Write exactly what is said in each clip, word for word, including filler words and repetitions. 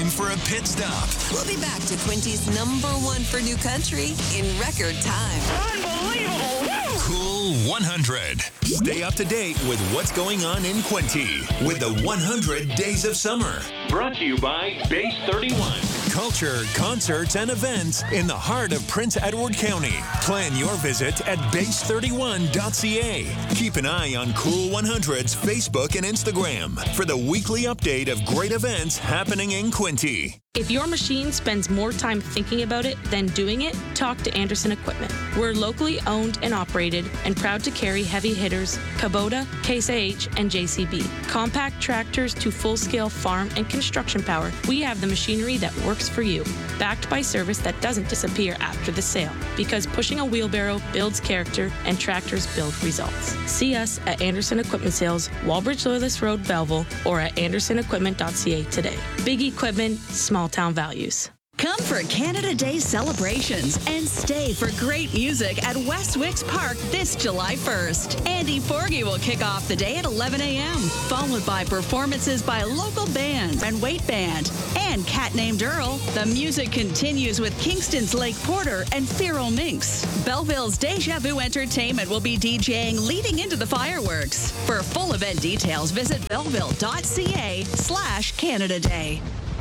time for a pit stop. We'll be back to Quinty's number one for new country in record time. Unbelievable! Woo! Cool one hundred. Stay up to date with what's going on in Quinty with the one hundred Days of Summer. Brought to you by Base thirty-one. Culture, concerts, and events in the heart of Prince Edward County. Plan your visit at base thirty-one dot c a. Keep an eye on Cool one hundred's Facebook and Instagram for the weekly update of great events happening in Quinty. If your machine spends more time thinking about it than doing it, talk to Anderson Equipment. We're locally owned and operated and proud to carry heavy hitters Kubota, Case I H, and J C B. Compact tractors to full-scale farm and construction power, we have the machinery that works for you. Backed by service that doesn't disappear after the sale, because pushing a wheelbarrow builds character and tractors build results. See us at Anderson Equipment Sales, Walbridge Loyalist Road, Belleville, or at anderson equipment dot c a today. Big equipment, small town values. Come for Canada Day celebrations and stay for great music at West Wicks Park this July first. Andy Forgy will kick off the day at eleven a.m., followed by performances by local bands and Weight Band. And Cat Named Earl. The music continues with Kingston's Lake Porter and Feral Minx. Belleville's Deja Vu Entertainment will be DJing leading into the fireworks. For full event details, visit belleville dot c a slash Canada Day.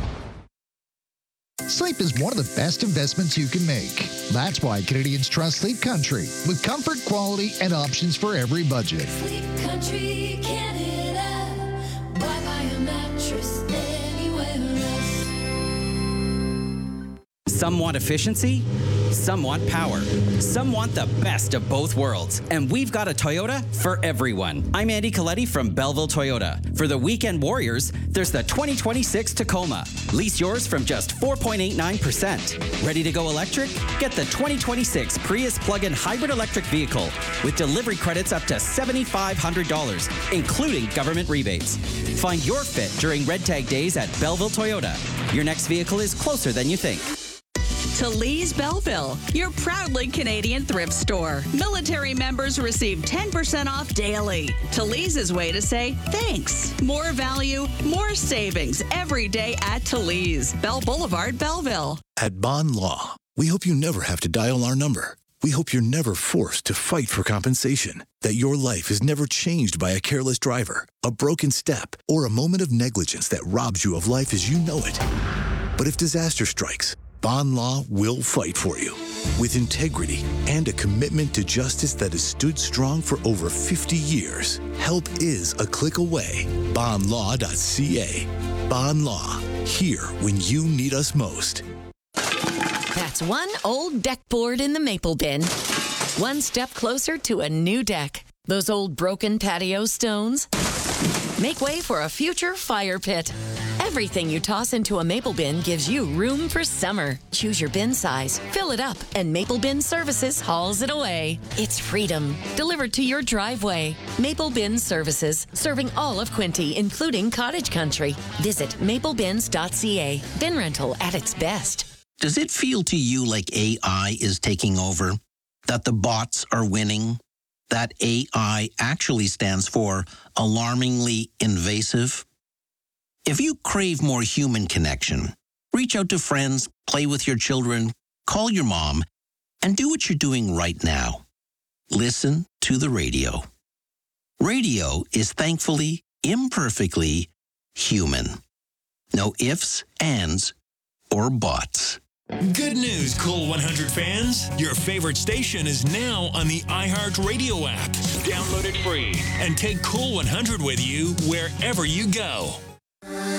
Sleep is one of the best investments you can make. That's why Canadians trust Sleep Country, with comfort, quality, and options for every budget. Sleep Country Canada. Why buy a mattress anywhere else? Some want efficiency, some want power, some want the best of both worlds. And we've got a Toyota for everyone. I'm Andy Coletti from Belleville Toyota. For the weekend warriors, there's the twenty twenty-six Tacoma. Lease yours from just four point eight nine percent. Ready to go electric? Get the twenty twenty-six Prius plug-in hybrid electric vehicle with delivery credits up to seven thousand five hundred dollars, including government rebates. Find your fit during Red Tag Days at Belleville Toyota. Your next vehicle is closer than you think. Talese Belleville, your proudly Canadian thrift store. Military members receive ten percent off daily. Talese's way to say thanks. More value, more savings every day at Talese. Bell Boulevard, Belleville. At Bond Law, we hope you never have to dial our number. We hope you're never forced to fight for compensation, that your life is never changed by a careless driver, a broken step, or a moment of negligence that robs you of life as you know it. But if disaster strikes, Bond Law will fight for you. With integrity and a commitment to justice that has stood strong for over fifty years, help is a click away. bond law dot c a. Bond Law, here when you need us most. That's one old deck board in the maple bin. One step closer to a new deck. Those old broken patio stones make way for a future fire pit. Everything you toss into a maple bin gives you room for summer. Choose your bin size, fill it up, and Maple Bin Services hauls it away. It's freedom, delivered to your driveway. Maple Bin Services, serving all of Quinty, including cottage country. Visit maple bins dot c a. Bin rental at its best. Does it feel to you like A I is taking over? That the bots are winning? That A I actually stands for alarmingly invasive? If you crave more human connection, reach out to friends, play with your children, call your mom, and do what you're doing right now. Listen to the radio. Radio is thankfully, imperfectly human. No ifs, ands, or buts. Good news, Cool one hundred fans. Your favorite station is now on the iHeartRadio app. Download it free and take Cool one hundred with you wherever you go.